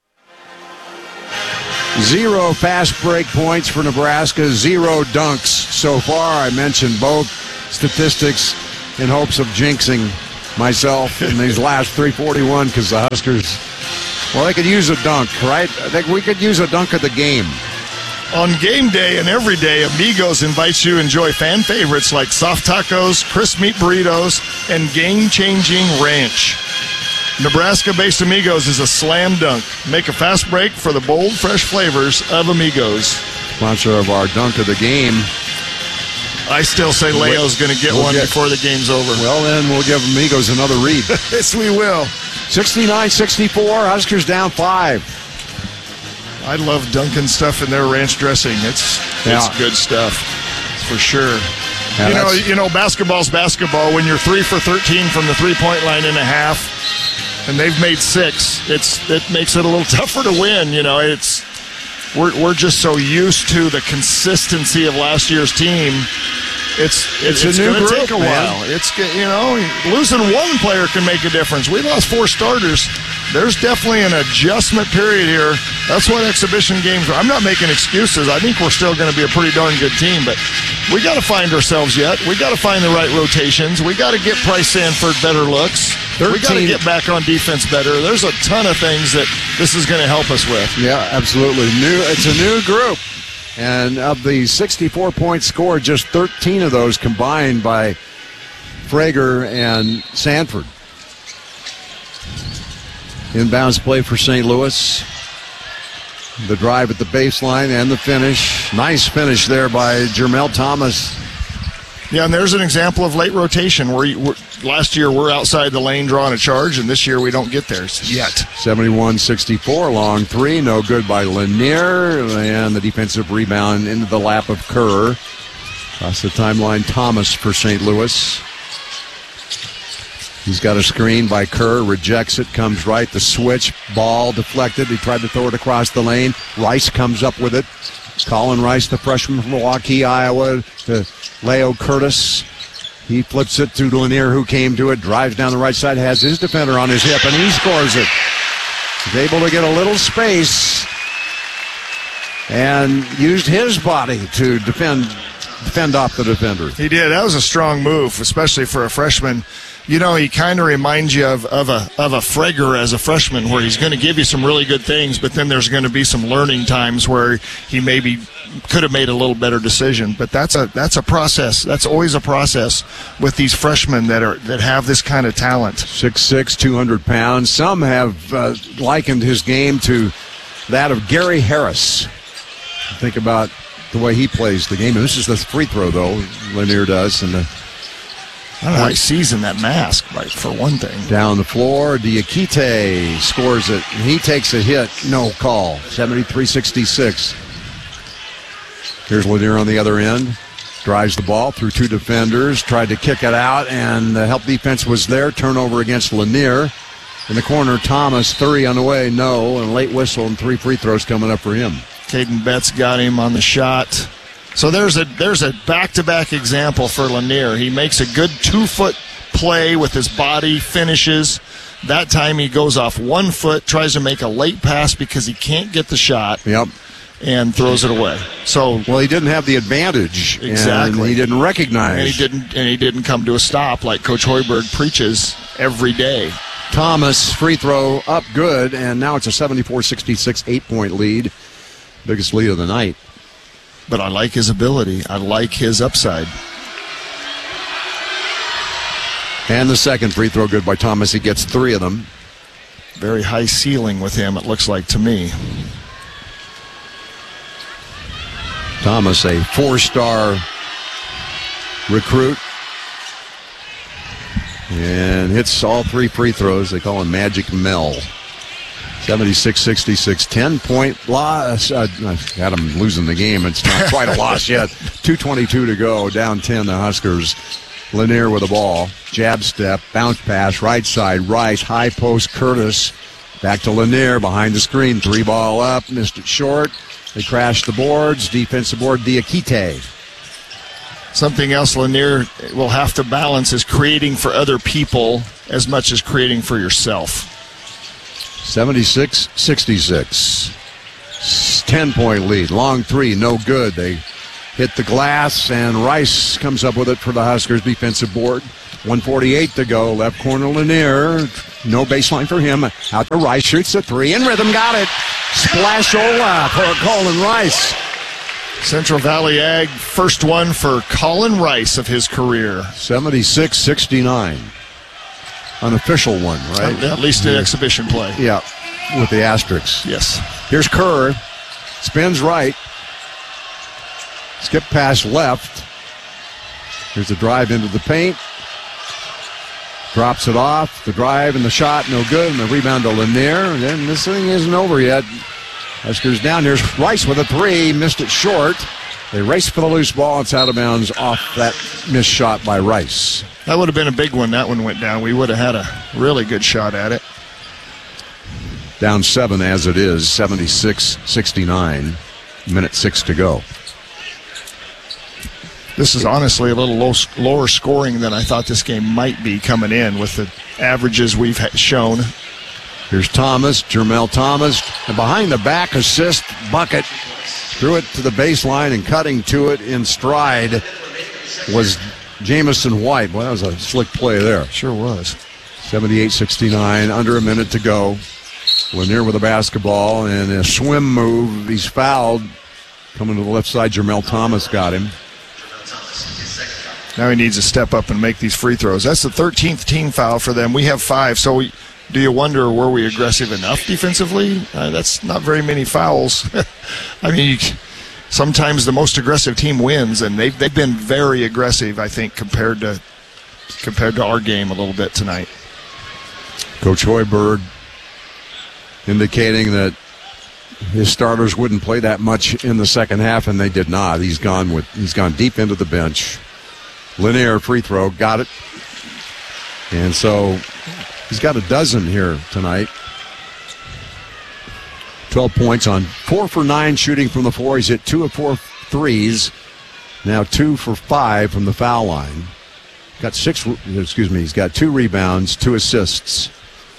Zero fast break points for Nebraska, zero dunks so far. I mentioned both statistics in hopes of jinxing myself in these last three forty-one because the Huskers, well, they could use a dunk, right? I think we could use a dunk of the game. On game day and every day, Amigos invites you to enjoy fan favorites like soft tacos, crisp meat burritos, and game-changing ranch. Nebraska-based Amigos is a slam dunk. Make a fast break for the bold, fresh flavors of Amigos. Sponsor of our dunk of the game. I still say Leo's going to get we'll one get, before the game's over. Well, then we'll give Amigos another read. Yes, we will. sixty-nine sixty-four, Huskers down five. I love dunking stuff in their ranch dressing. It's yeah. it's good stuff, for sure. Yeah, you know, you know, basketball's basketball. When you're three for thirteen from the three-point line and a half, and they've made six, it's it makes it a little tougher to win. You know, it's we're we're just so used to the consistency of last year's team. It's it's, it's, it's going to take a man. while. It's you know, losing one player can make a difference. We lost four starters. There's definitely an adjustment period here. That's what exhibition games are. I'm not making excuses. I think we're still going to be a pretty darn good team, but we got to find ourselves yet. We got to find the right rotations. We got to get Price Sanford better looks. We got to get back on defense better. There's a ton of things that this is going to help us with. Yeah, absolutely. New. It's a new group. And of the sixty-four points scored, just thirteen of those combined by Frager and Sanford. Inbounds play for Saint Louis. The drive at the baseline and the finish. Nice finish there by Jermel Thomas. Yeah, and there's an example of late rotation where you, last year we're outside the lane drawing a charge, and this year we don't get there yet. seventy-one sixty-four, long three, no good by Lanier, and the defensive rebound into the lap of Kerr. Across the timeline, Thomas for Saint Louis. He's got a screen by Kerr, rejects it, comes right, the switch, ball deflected. He tried to throw it across the lane. Rice comes up with it. Colin Rice, the freshman from Milwaukee, Iowa, to Leo Curtis. He flips it to Lanier, who came to it, drives down the right side, has his defender on his hip, and he scores it. He's able to get a little space and used his body to defend defend off the defender. He did. That was a strong move, especially for a freshman. You know, he kind of reminds you of, of a of a Frager as a freshman, where he's going to give you some really good things, but then there's going to be some learning times where he maybe could have made a little better decision. But that's a that's a process. That's always a process with these freshmen that are that have this kind of talent. six six, two hundred pounds. Some have uh, likened his game to that of Gary Harris. Think about the way he plays the game. And this is the free throw, though, Lanier does, and the I don't know how he sees in that mask, right, for one thing. Down the floor, Diakite scores it. He takes a hit, no call, seventy-three sixty-six. Here's Lanier on the other end. Drives the ball through two defenders, tried to kick it out, and the help defense was there. Turnover against Lanier. In the corner, Thomas, three on the way, no, and late whistle and three free throws coming up for him. Caden Betts got him on the shot. So there's a there's a back-to-back example for Lanier. He makes a good two-foot play with his body, finishes. That time he goes off one foot, tries to make a late pass because he can't get the shot. Yep. And throws it away. So well, he didn't have the advantage. Exactly. And he didn't recognize. And he didn't and he didn't come to a stop like Coach Hoiberg preaches every day. Thomas, free throw up good, and now it's a seventy-four sixty-six eight-point lead. Biggest lead of the night. But I like his ability. I like his upside. And the second free throw good by Thomas. He gets three of them. Very high ceiling with him, it looks like to me. Thomas, a four-star recruit. and hits all three free throws. They call him Magic Mel. seventy-six sixty-six, ten-point loss. Uh, got him losing the game. It's not quite a loss yet. two twenty-two to go, down ten, the Huskers. Lanier with the ball. Jab step, bounce pass, right side, Rice, high post, Curtis. Back to Lanier, behind the screen, three ball up, missed it short. They crashed the boards, defensive board, Diakite. Something else Lanier will have to balance is creating for other people as much as creating for yourself. seventy-six sixty-six. ten-point lead. Long three, no good. They hit the glass, and Rice comes up with it for the Huskers defensive board. one forty-eight to go. Left corner Lanier. No baseline for him. Out to Rice. Shoots the three. In rhythm. Got it. Splash-ola for Colin Rice. Central Valley Ag, first one for Colin Rice of his career. seventy-six sixty-nine. Unofficial one, right? At least an exhibition play. Yeah, with the asterisks. Yes. Here's Kerr. Spins right. Skip pass left. Here's the drive into the paint. Drops it off. The drive and the shot, no good. And the rebound to Lanier. And then this thing isn't over yet. Huskers down. Here's Rice with a three. Missed it short. They race for the loose ball. It's out of bounds off that missed shot by Rice. That would have been a big one. That one went down. We would have had a really good shot at it. Down seven as it is. seventy-six sixty-nine. Minute six to go. This is honestly a little low, lower scoring than I thought this game might be coming in with the averages we've shown. Here's Thomas, Jermel Thomas, and behind the back assist bucket. Threw it to the baseline and cutting to it in stride was Jamison White. Well, that was a slick play there. Sure was. seventy-eight sixty-nine, under a minute to go. Lanier with the basketball and a swim move. He's fouled. Coming to the left side, Jermel Thomas got him. Now he needs to step up and make these free throws. That's the thirteenth team foul for them. We have five. So we, do you wonder, were we aggressive enough defensively? Uh, that's not very many fouls. I mean, sometimes the most aggressive team wins, and they've, they've been very aggressive, I think, compared to compared to our game a little bit tonight. Coach Hoiberg indicating that his starters wouldn't play that much in the second half, and they did not. He's gone with he's gone deep into the bench. Lanier free throw, got it. And so he's got a dozen here tonight. twelve points on four for nine shooting from the floor. He's hit two of four threes. Now two for five from the foul line. Got six, excuse me, he's got two rebounds, two assists.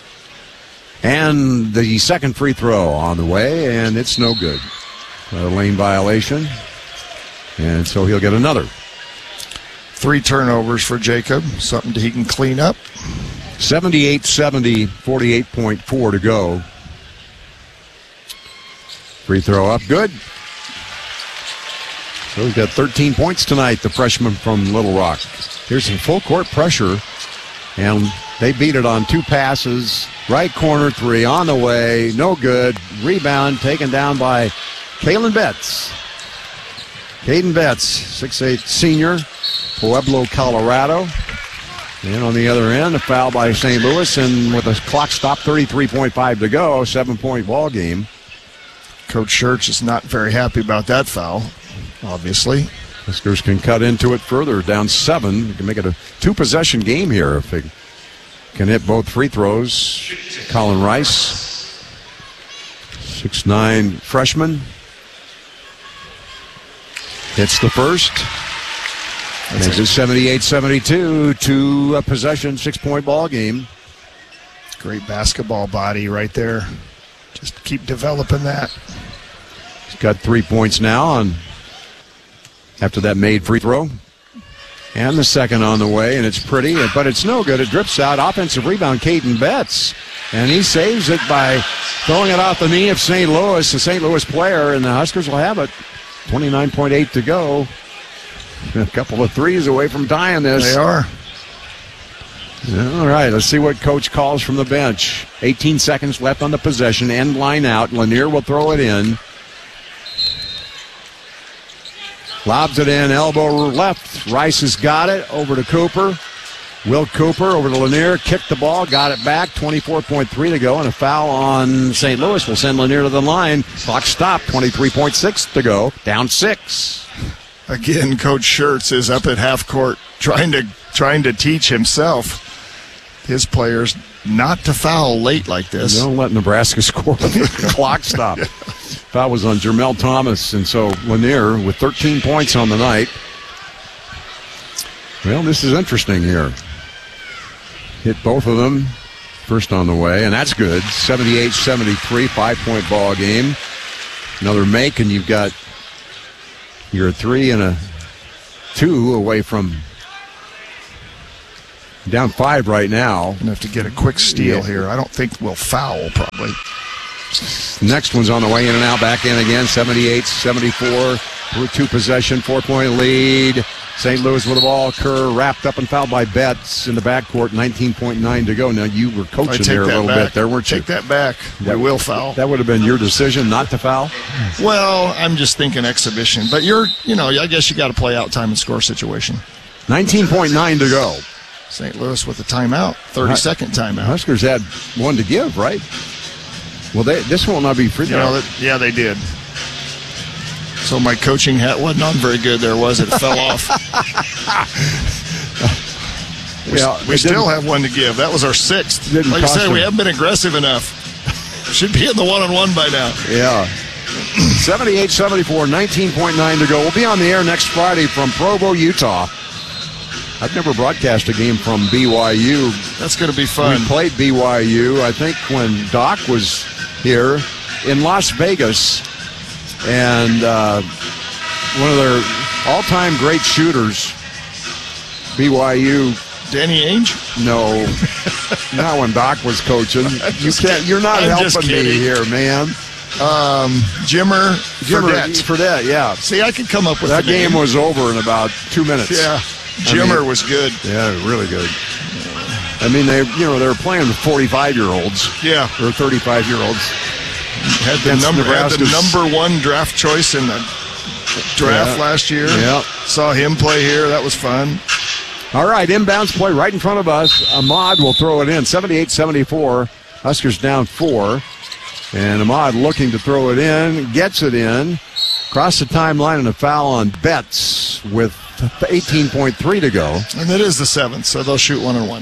And the second free throw on the way, and it's no good. A lane violation. And so he'll get another. Three turnovers for Jacob, something he can clean up. seventy-eight seventy, forty-eight point four to go. Free throw up, good. So he's got thirteen points tonight, the freshman from Little Rock. Here's some full court pressure, and they beat it on two passes. Right corner three on the way, no good. Rebound taken down by Kalen Betts. Caden Betts, six eight senior, Pueblo, Colorado. And on the other end, a foul by Saint Louis, and with the clock stopped, thirty-three point five to go, seven-point ball game. Coach Church is not very happy about that foul, obviously. Huskers can cut into it further, down seven. They can make it a two-possession game here if they can hit both free throws. Colin Rice, six nine freshman, hits the first. Makes it seventy-eight seventy-two, two uh, possession, six-point ball game. Great basketball body right there. Just keep developing that. He's got three points now on after that made free throw. And the second on the way, and it's pretty, but it's no good. It drips out. Offensive rebound, Caden Betts. And he saves it by throwing it off the knee of Saint Louis, the Saint Louis player, and the Huskers will have it. twenty-nine point eight to go. A couple of threes away from tying this. They are. All right, let's see what Coach calls from the bench. eighteen seconds left on the possession. End line out. Lanier will throw it in. Lobs it in. Elbow left. Rice has got it. Over to Cooper. Will Cooper over to Lanier, kicked the ball, got it back, twenty-four point three to go, and a foul on Saint Louis will send Lanier to the line. Clock stopped, twenty-three point six to go, down six. Again, Coach Schertz is up at half court trying to trying to teach himself, his players, not to foul late like this. Don't let Nebraska score. The clock stopped. Foul was on Jermel Thomas, and so Lanier with thirteen points on the night. Well, this is interesting here. Hit both of them first on the way, and that's good. seventy-eight seventy-three, five-point ball game. Another make, and you've got your three and a two away from down five right now. Going to have to get a quick steal yeah. here. I don't think we'll foul, probably. Next one's on the way in and out, back in again, seventy-eight seventy-four. Two possession, four-point lead. Saint Louis with the ball. Kerr wrapped up and fouled by Betts in the backcourt. nineteen point nine to go. Now, you were coaching there a little back. bit there, weren't you? Take that back. That, we will foul. That would have been your decision not to foul? Well, I'm just thinking exhibition. But you're, you know, I guess you got to play out time and score situation. nineteen point nine to go. Saint Louis with a timeout, thirty-second timeout. Huskers had one to give, right? Well, they, this will not be free throw. You know, that, yeah, they did. So my coaching hat wasn't on very good there, was it? It fell off. we yeah, we still have one to give. That was our sixth. Like I said, them. we haven't been aggressive enough. Should be in the one-on-one by now. Yeah. seventy-eight seventy-four, nineteen point nine to go. We'll be on the air next Friday from Provo, Utah. I've never broadcast a game from B Y U. That's going to be fun. We played B Y U, I think, when Doc was here in Las Vegas. And uh, one of their all-time great shooters, B Y U. Danny Ainge? No, not when Doc was coaching. You can't. You're not I'm helping me here, man. Um, Jimmer, Jimmer Fredette. Fredette, yeah. See, I could come up with that the name. game was over in about two minutes. Yeah, Jimmer I mean, was good. Yeah, really good. I mean, they you know they were playing with forty-five-year-olds. Yeah, or thirty-five-year-olds. Had the number had the number one draft choice in the draft yeah. last year. Yeah, saw him play here. That was fun. All right, inbounds play right in front of us. Ahmad will throw it in. seventy-eight seventy-four. Huskers down four. And Ahmad looking to throw it in. Gets it in. Across the timeline and a foul on Betts with eighteen point three to go. And it is the seventh, so they'll shoot one and one.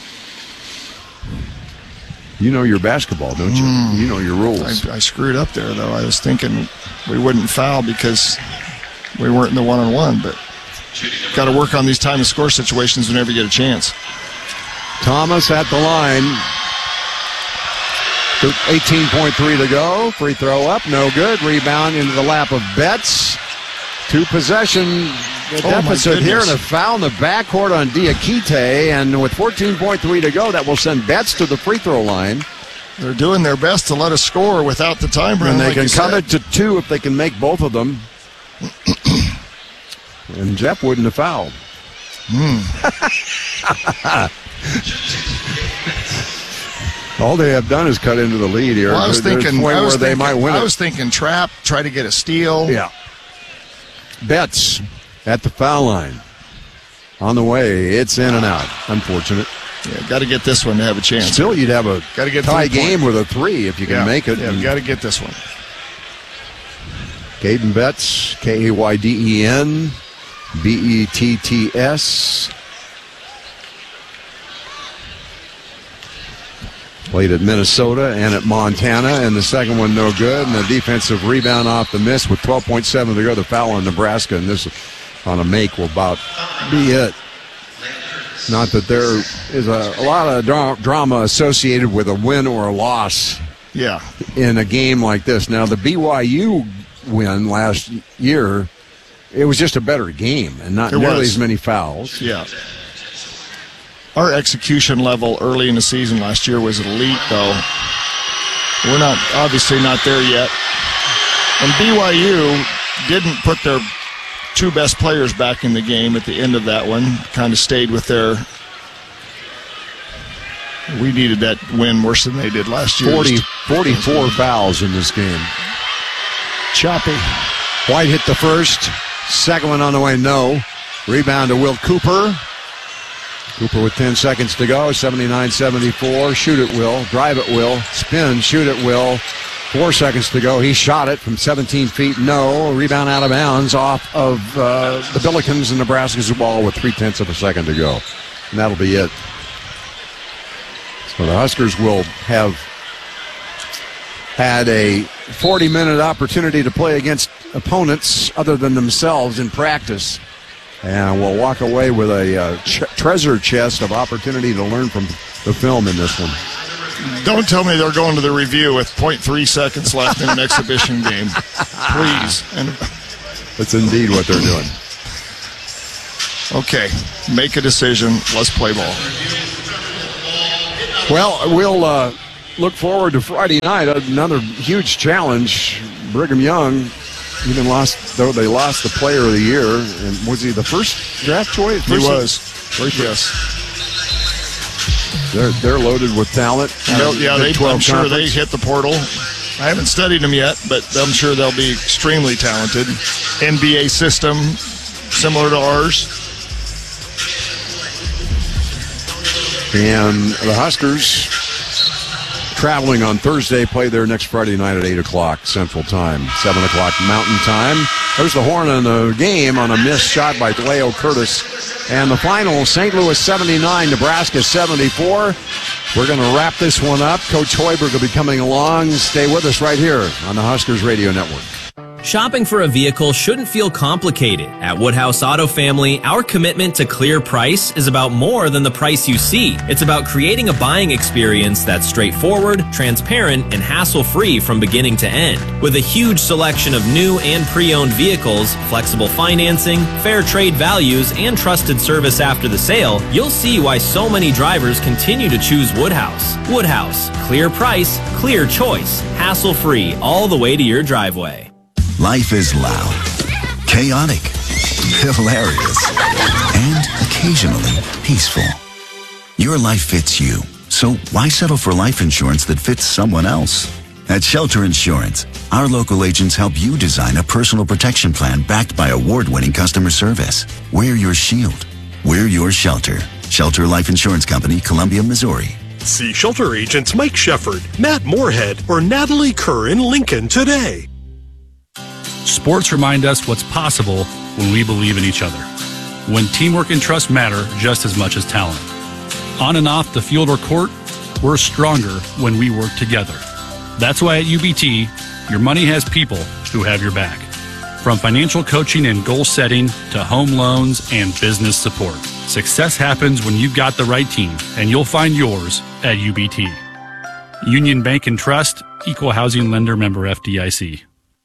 You know your basketball, don't you? Mm. You know your rules. I, I screwed up there, though. I was thinking we wouldn't foul because we weren't in the one-on-one, but got to work on these time and score situations whenever you get a chance. Thomas at the line. eighteen point three to go. Free throw up, no good. Rebound into the lap of Betts. Two possession deficit here and a foul in the backcourt on Diakite. And with fourteen point three to go, that will send Betts to the free throw line. They're doing their best to let us score without the time run. And they like can cut said. it to two if they can make both of them. And Jeff wouldn't have fouled. Mm. All they have done is cut into the lead here. Well, I was There's thinking, a point I was where thinking, they might win I it. was thinking trap, try to get a steal. Yeah. Betts at the foul line. On the way, it's in and out. Unfortunate. Yeah, got to get this one to have a chance. Still, you'd have a gotta get tie three game point. with a three if you can yeah, make it. Yeah, got to get this one. Caden Betts, K A Y D E N, B E T T S. Played at Minnesota and at Montana, and the second one no good. And the defensive rebound off the miss with twelve point seven to go. The foul on Nebraska, and this on a make will about be it. Not that there is a, a lot of dra- drama associated with a win or a loss. Yeah. In a game like this. Now, the B Y U win last year, it was just a better game and not It nearly was. as many fouls. Yeah. Our execution level early in the season last year was elite, though. We're not, obviously not there yet. And B Y U didn't put their two best players back in the game at the end of that one. Kind of stayed with their... We needed that win worse than they did last year. forty, forty-four fouls in this game. Choppy. White hit the first. Second one on the way, no. Rebound to Will Cooper. Cooper with ten seconds to go, seventy-nine seventy-four. Shoot at will, drive at will, spin, shoot at will. Four seconds to go. He shot it from seventeen feet. No. Rebound out of bounds off of uh, the Billikens, and Nebraska's ball with three-tenths of a second to go. And that'll be it. So the Huskers will have had a forty-minute opportunity to play against opponents other than themselves in practice. And we'll walk away with a uh, ch- treasure chest of opportunity to learn from the film in this one. Don't tell me they're going to the review with point three seconds left in an exhibition game. Please. And that's indeed what they're doing. Okay, make a decision. Let's play ball. Well, we'll uh, look forward to Friday night. Another huge challenge. Brigham Young even lost, though they lost the player of the year. And was he the first draft choice? He was. First, yes. They're they're loaded with talent. They'll, yeah, they, I'm sure conference. they hit the portal. I haven't studied them yet, but I'm sure they'll be extremely talented. N B A system, similar to ours. And the Huskers, traveling on Thursday, play their next Friday night at eight o'clock Central Time, seven o'clock Mountain Time. There's the horn in the game on a missed shot by Leo Curtis. And the final, Saint Louis seventy-nine, Nebraska seventy-four. We're going to wrap this one up. Coach Hoiberg will be coming along. Stay with us right here on the Huskers Radio Network. Shopping for a vehicle shouldn't feel complicated. At Woodhouse Auto Family, our commitment to clear price is about more than the price you see. It's about creating a buying experience that's straightforward, transparent, and hassle-free from beginning to end. With a huge selection of new and pre-owned vehicles, flexible financing, fair trade values, and trusted service after the sale, you'll see why so many drivers continue to choose Woodhouse. Woodhouse, clear price, clear choice, hassle-free, all the way to your driveway. Life is loud, chaotic, hilarious, and occasionally peaceful. Your life fits you, so why settle for life insurance that fits someone else? At Shelter Insurance, our local agents help you design a personal protection plan backed by award-winning customer service. We're your shield. We're your shelter. Shelter Life Insurance Company, Columbia, Missouri. See Shelter agents Mike Shefford, Matt Moorhead, or Natalie Kerr in Lincoln today. Sports remind us what's possible when we believe in each other. When teamwork and trust matter just as much as talent. On and off the field or court, we're stronger when we work together. That's why at U B T, your money has people who have your back. From financial coaching and goal setting to home loans and business support. Success happens when you've got the right team, and you'll find yours at U B T. Union Bank and Trust, Equal Housing Lender, member F D I C.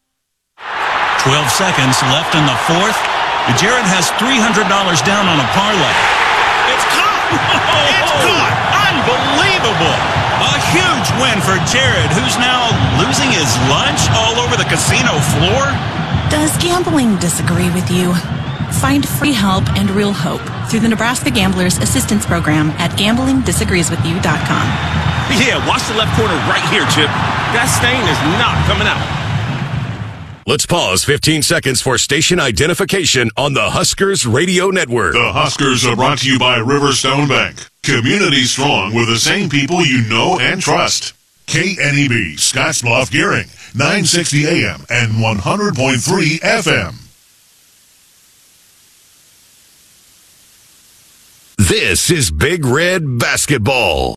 twelve seconds left in the fourth. Jared has three hundred dollars down on a parlay. It's caught! It's caught! Unbelievable! A huge win for Jared, who's now losing his lunch all over the casino floor. Does gambling disagree with you? Find free help and real hope through the Nebraska Gamblers Assistance Program at gambling disagrees with you dot com. Yeah, watch the left corner right here, Chip. That stain is not coming out. Let's pause fifteen seconds for station identification on the Huskers Radio Network. The Huskers are brought to you by Riverstone Bank. Community strong with the same people you know and trust. K N E B, Scottsbluff, Gearing, nine sixty A M and one hundred point three F M. This is Big Red Basketball.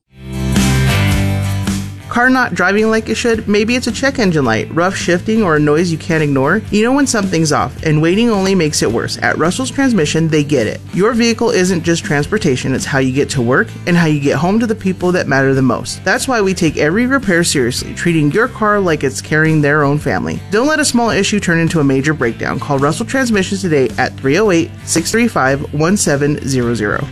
Car not driving like it should? Maybe it's a check engine light, rough shifting, or a noise you can't ignore? You know when something's off, and waiting only makes it worse. At Russell's Transmission, they get it. Your vehicle isn't just transportation, it's how you get to work and how you get home to the people that matter the most. That's why we take every repair seriously, treating your car like it's carrying their own family. Don't let a small issue turn into a major breakdown. Call Russell Transmissions today at three oh eight, six three five, one seven zero zero.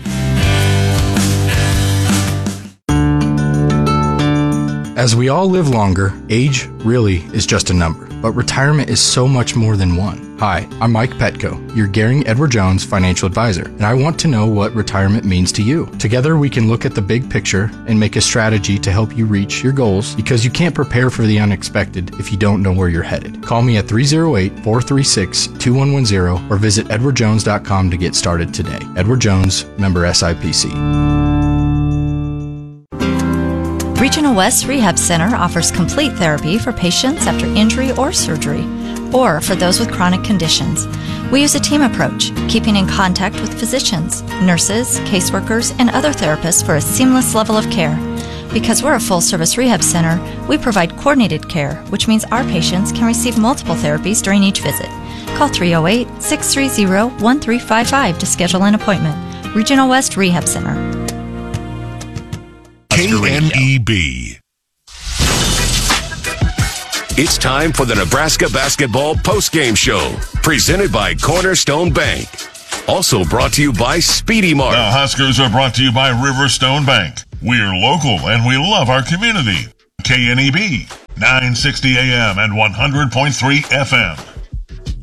As we all live longer, age really is just a number, but retirement is so much more than one. Hi, I'm Mike Petco, your Gehring Edward Jones financial advisor, and I want to know what retirement means to you. Together, we can look at the big picture and make a strategy to help you reach your goals, because you can't prepare for the unexpected if you don't know where you're headed. Call me at three oh eight, four three six, two one one zero or visit edward jones dot com to get started today. Edward Jones, member S I P C. Regional West Rehab Center offers complete therapy for patients after injury or surgery, or for those with chronic conditions. We use a team approach, keeping in contact with physicians, nurses, caseworkers, and other therapists for a seamless level of care. Because we're a full-service rehab center, we provide coordinated care, which means our patients can receive multiple therapies during each visit. Call three oh eight, six three zero, one three five five to schedule an appointment. Regional West Rehab Center. K N E B. It's time for the Nebraska Basketball Postgame Show, presented by Cornerstone Bank. Also brought to you by Speedy Mart. The Huskers are brought to you by Riverstone Bank. We're local and we love our community. K N E B, nine sixty A M and one hundred point three F M.